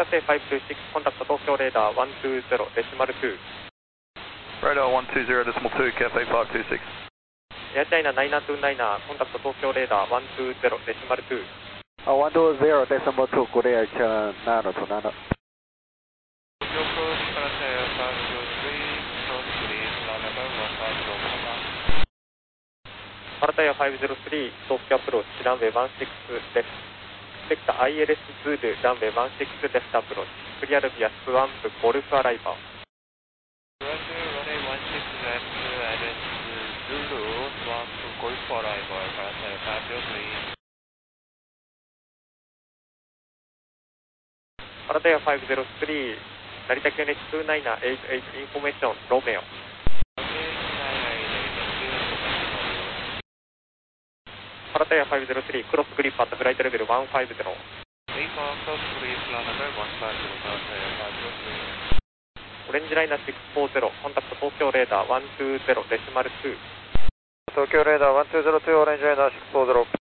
Cathay 526, contact Tokyo radar 120.2. Radar 120.2, Cathay 526. Air China 9929, contact Tokyo radar 120.2. 120.2, good Air China 929. Marataya 503, Tokyo approach, runway 16 left. Sector ILS Zulu, runway 16 left approach. Clear via Swamp, Golf arrival. Runway 16 left, ILS Zulu, Swamp, Golf arrival, Marataya 503. Marataya 503, Narita QNH 2988, information, Romeo. Marataya 503, cross grip at flight level 150. Cross grip, level 150, Marataya 503. Orange liner 640, contact Tokyo radar 120.2. Tokyo radar 1202, Orange liner 640.